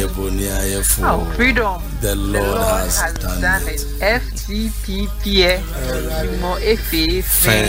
freedom. The Lord has done it. FTPP. Mo efe.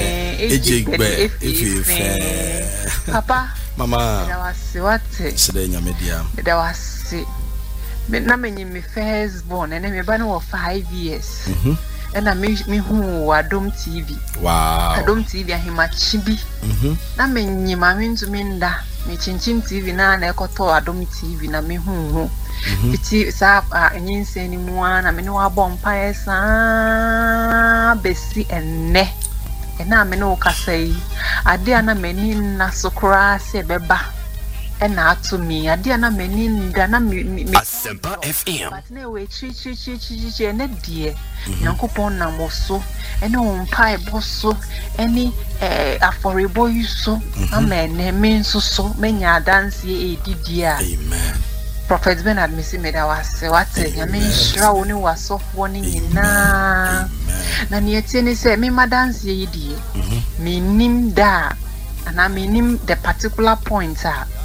Papa. Mama. That was what? That was na me first born and me ban over 5 years. And I me who Adom TV. Wow. Adom TV ahima chibi. Na me nyima me ntu me nda. Me chinchin TV na ekoto Adom TV na me hu. Fiti sa nyinse ni mu na me no abompa esa besi enne. Ena me no kasai. Ade ana me ni na sokra se beba. Ena atu mi ade na meni nda na me Asempa FM but na we chi ene die Nyankopon na moso ene ompa eboso eni aforebo yuso amen me nso so menya dance edidia. Amen. Prophet Bernard misi me da wase wate nyame nhira wo ne wasofo ne nyina na ne etie ne se me madanse edie me nim da ana me nim the particular point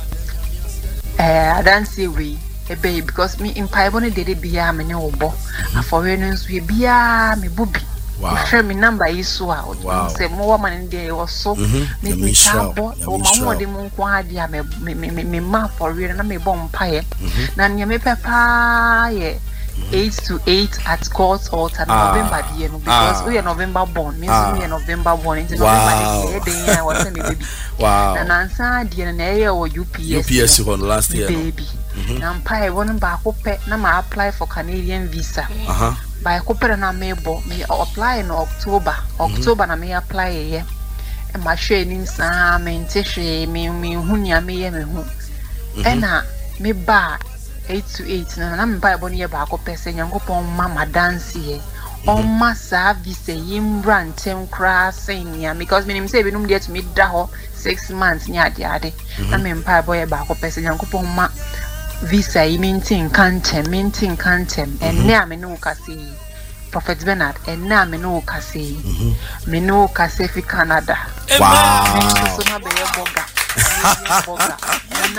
I don't say we baby because me in Piebone did it be a many obo. For renons we be a me booby. Wow. Me number is so out. Wow. Say more man in there was so me chabo or mamma de monquadia me ma for real and me bomb pie. Nan ye me papa 8 to 8 at God's altar November because we are November born. Means we are November born into November day I was a baby. Wow. And answer the area or UPS on last year. Baby. Now pay one back up na ma apply for Canadian visa. By copper na mebo me apply in October. October na me apply here. And my training sa me ntehwe me hunya me ye me hu. Ena me ba 8 to 8 na me Bible ne ba ko pese Nyankopon mama dance here. On my service yimbra ntem kra senia because me say be num dey to me da ho 6 months nya ade na me mpa boy ba ko pese Nyankopon ma visa yi mintin kantem and na me no kase Prophet Bernard and na me no kase me no kase fi Canada. Wow. So na be boga